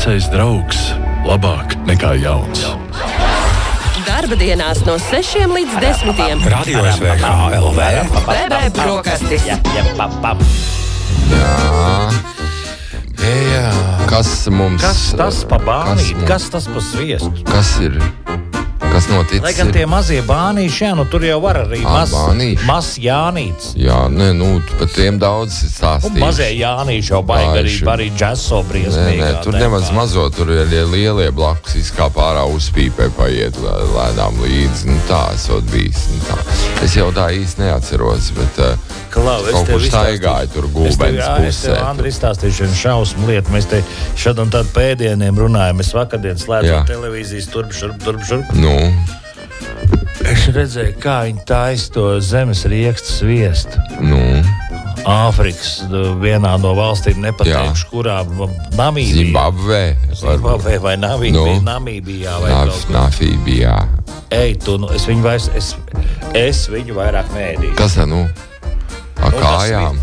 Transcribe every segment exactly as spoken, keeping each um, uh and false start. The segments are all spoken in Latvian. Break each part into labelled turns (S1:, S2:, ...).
S1: vecais draugs labāk nekā jauns.
S2: Darba dienās no sešiem līdz desmitiem.
S3: Radio S V H L V.
S2: Bebē brokastis.
S4: Jā. Jā. Kas mums...
S5: Kas tas pa bānīt?
S4: Kas,
S5: kas tas pa sviestu?
S4: kas ir... Kas noticis?
S5: Lai gan tie mazie bānīši, jā, nu tur jau var arī
S4: Ā,
S5: maz,
S4: bānīši.
S5: maz Jānīts.
S4: Jā, nē, nu, par tiem daudz ir
S5: Un
S4: stāstījuši.
S5: mazie Jānīši jau baigi arī,
S4: Bāži.
S5: arī džeso
S4: Nē,
S5: briesmīgā.
S4: nē, tur nemaz mazo, tur ir lielie blakus, izkāp ārā uzpīpē, paiet lē- lēnām līdzi. Nu, tā esot bijis. Nu, tā. Es jau tā īsti neatceros, bet uh,
S5: Klau, es
S4: kaut
S5: tev
S4: kur staigāju tur gulbens
S5: Es tev,
S4: pusē.
S5: Andri, izstāstīšu vienu šausmu lietu. Mēs te šad un tad pēdieniem runājam. Es vakardien slēdzu
S4: Jā.
S5: televīzijas turp, šurp, turp, šurp.
S4: Nu,
S5: Es redzēju, kā viņi taisa to zemes riekstu sviestu.
S4: nu,
S5: Āfrikas vienā no valstīm nepateikšu, kurā Namībijā.
S4: Zimbabvē.
S5: Zimbabvē vai Namībijā,
S4: Nu.
S5: Namībijā vai
S4: Naf,
S5: kaut kur.
S4: Nafībijā.
S5: Ej, tu, nu, es viņu vairs, es, es viņu vairāk mēdīju.
S4: Kas tā, nu? Ar
S5: Nu, tas
S4: kājām?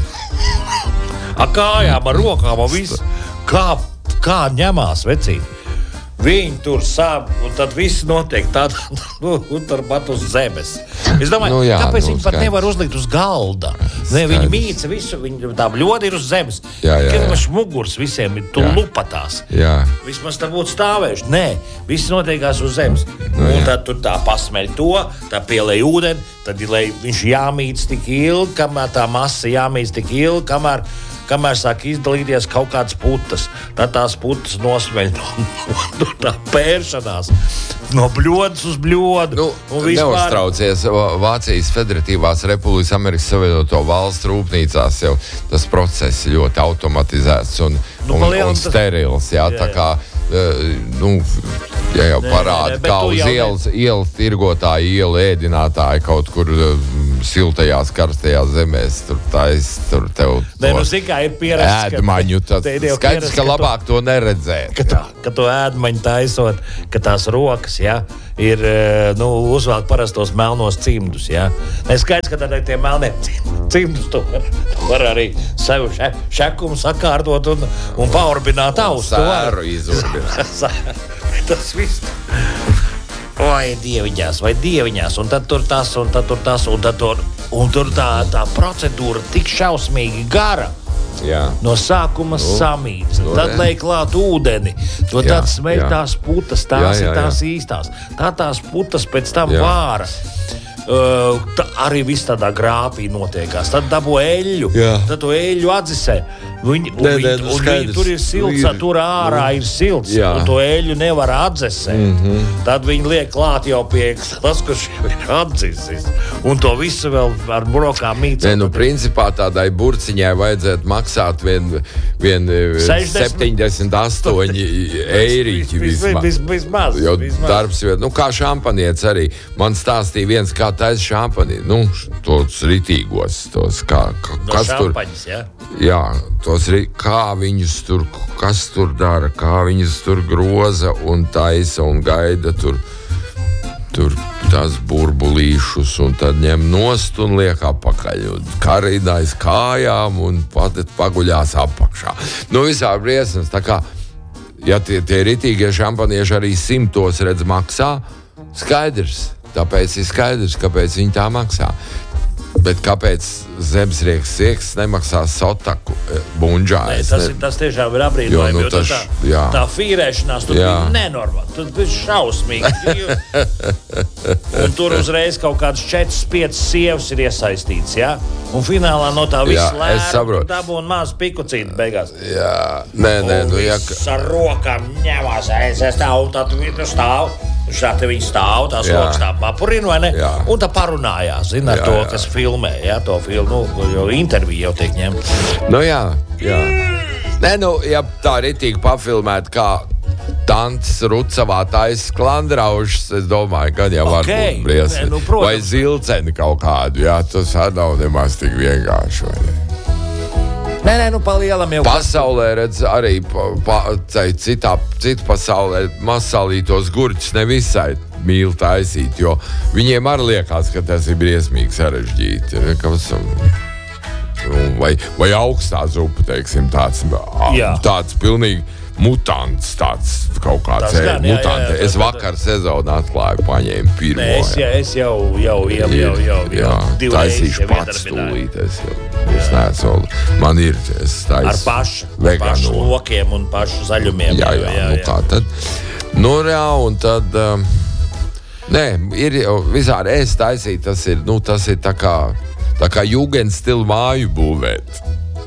S5: vi- Ar kājām, ar rokām, ar visu. Kā, kā ņemās, vecīt? Viņi tur sāp, un tad viss notiek tādā, nu, un turpat uz zemes. Es domāju,
S4: Nu, jā,
S5: kāpēc
S4: nu,
S5: viņi pat
S4: skaidrs.
S5: nevar uzlikt uz galda? Ne, viņi mīca visu, viņi tā bļodi ir uz zemes.
S4: Jā, jā, jā.
S5: Kad mugurs visiem ir tu
S4: Jā.
S5: lupatās.
S4: Jā.
S5: Vismaz tā būtu stāvējuši. Nē, viss notiekās uz zemes.
S4: Nu,
S5: Un
S4: jā.
S5: tad tur tā pasmeļ to, tā pielej ūdeni, tad lai viņš jāmīts tik ilgi, kamēr tā masa jāmīts tik ilgi, kamēr, kamēr sāk izdalīties kaut kādas putas. Tad tās putas nosmeļ no, no tā pēršanās, no bļodas uz bļodu.
S4: Nu,
S5: Un vispār-
S4: neuztraucies, Vā- Vācijas Federatīvās Republikas Amerikas Savienoto valstu rūpnīcās jau tas process ļoti automatizēts un,
S5: Nu,
S4: un,
S5: palielam
S4: un
S5: tas-
S4: sterils. Jā,
S5: Jā,
S4: tā
S5: jā.
S4: kā, eh, nu, ja jau
S5: Nē,
S4: parāda,
S5: nē, nē, bet
S4: kā
S5: tu
S4: uz
S5: jau ne-
S4: ielas, ielas tirgotāji, iela ēdinātāji kaut kur eh, siltajās, karstajās zemēs, tur tais, tur tev
S5: Nē, nu,
S4: to
S5: zini, kā ir pierasts, ka-
S4: ēdmaņu, tad
S5: te ir jau
S4: skaidrs,
S5: pierasts,
S4: ka
S5: ka tu-
S4: labāk to neredzēt.
S5: Ka to, ka to ēdmaņu taisot, ka tās rokas, ja, ir eh, nu, uzvelk parastos melnos cimdus. Ja. Neskaidrs, ka tad ar tiem melniem cim- cimdus tu var, tu var arī sev še, šekumu sakārtot un, un paurbināt austu. Tu vari.
S4: Sēru izurbināt.
S5: Tas viss. Vai dieviņās, vai dieviņās, un tad tur tas, un tad tur tas, un tad tur, un tur tā, tā procedūra tik šausmīgi gara.
S4: Jā.
S5: No sākuma nu, samīts,
S4: nu,
S5: tad
S4: jā.
S5: liek klāt ūdeni, to
S4: Jā,
S5: tad smeļ
S4: jā.
S5: tās putas, tās
S4: Jā, jā,
S5: ir tās
S4: jā.
S5: īstās. Tā tās putas pēc tam
S4: Jā.
S5: vāra. Uh, tā arī viss tādā grāpī notiekās. Tad dabū eļļu,
S4: Jā.
S5: tad to eļļu atzisē. Viņi, un
S4: Nē,
S5: viņi,
S4: nē, nu
S5: un
S4: skaidrs.
S5: viņi, tur ir silts,
S4: Ir,
S5: tur ārā ir silts,
S4: Jā.
S5: un to eļļu nevar atdzesēt. Mm -hmm. Tad viņi liek klāt jau pie tas, kurš jau ir atdzisis. Un to visu vēl ar brokām mīcēt.
S4: Nē, nu, principā tādai burciņai vajadzētu maksāt vien, vien
S5: sešdesmit.
S4: septiņdesmit astoņi eiriķi
S5: Vis- vis-
S4: vismaz.
S5: vis- vismaz,
S4: Jo
S5: vismaz.
S4: darbs, jo, nu, kā šampanietis arī. Man stāstīja viens, kā taisa šampanieti. Nu, tos ritīgos, tos, kā, kā,
S5: No
S4: kas tur.
S5: šampaņas, ja?
S4: Jā, tos ri, kā viņus tur, kas tur dara, kā viņus tur groza un taisa un gaida tur. Tur tās burbulīšus, un tad ņem nost un liek apakaļ. Un karīdājas kājām un pat paguļās apakšā. Nu, visā briesmas, tā kā, ja tie, tie ritīgie šampanieši arī simtos redz maksā, skaidrs. Tāpēc ir skaidrs, kāpēc viņi tā maksā. Bet kāpēc zemesrieks sieks nemaksā sotaku bunģā?
S5: Nē,
S4: Es
S5: tas,
S4: ne-
S5: ir, tas tiešām ir apbrīnojami.
S4: Jo, nu,
S5: jo tas
S4: tas-
S5: tā,
S4: jā.
S5: tā fīrēšanās tur
S4: Jā.
S5: bija nenormāla. Tas bija šausmīgi. Un tur uzreiz kaut kādas četras, piecas sievas ir iesaistītas. Ja? Un finālā no tā visa
S4: Jā, es saprotu.
S5: dabū un maz pikucīti beigās.
S4: Jā, nē, nē,
S5: Un
S4: nu, ja,
S5: viss ar rokām ņemās, es stāvu, un tad viņi stāv. Šā te viņi stāv, tās
S4: Jā.
S5: rokas tā papurina, vai ne?
S4: Jā.
S5: Un tā parunājās, zina, ar
S4: Jā,
S5: to,
S4: jā.
S5: kas filmē, ja, to filmu, nu, jo interviju jau tiek ņemta.
S4: nu jā, jā. Nē, nu, ja tā ritīgi pafilmēt, kā Tants Rucavā taisa klandraušas, es domāju, ka jau var
S5: Ok,
S4: būt briesmīgi.
S5: nē, nu, protams.
S4: Vai zilceni kaut kādu, jā, tas arī nav nemaz tik vienkārši, vai ne?
S5: Nē, nē, nu palielam jau.
S4: Pasaulē redz arī pa, pa, tai citā, citu pasaulē mazsalītos gurķus nevisai mīl taisīt, jo viņiem arī liekas, ka tas ir briesmīgi sarežģīti. Ir, ka, vai, vai augstā zupa, teiksim, tāds,
S5: Jā.
S4: tāds pilnīgi, mutants tāds kaut kāds.
S5: Tas gan, jā,
S4: mutanti.
S5: jā, jā,
S4: Es
S5: tā-
S4: vakar sezonu atklāju, paņēmu pirmo.
S5: Nē, es, jā, es jau, jau, jau, jau, jau, jau
S4: jā,
S5: divreiz
S4: taisīšu
S5: jau
S4: pats
S5: iedarbināju.
S4: tūlīt. Es, jau, es neesmu, man ir, es taisu
S5: Ar pašu, pašu
S4: vegano.
S5: lokiem un pašu zaļumiem.
S4: Jā, jā, jā, nu kā tad. Nu, jā, un tad, um, nē, ir jau visādi ēst taisīt, tas ir, nu, tas ir tā kā, tā kā jugendstilu māju būvēt.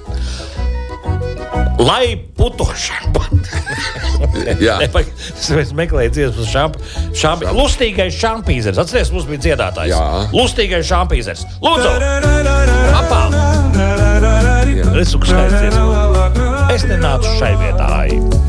S5: Lai putošana.
S4: Jā.
S5: Es meklēju dziesmu šamp, šamp, lustīgais šampīzers. Atceries, mums bija dziedātājs.
S4: Jā.
S5: Lustīgais šampīzers. Lūdzu! Apā! Es, es nenācu šai vietā.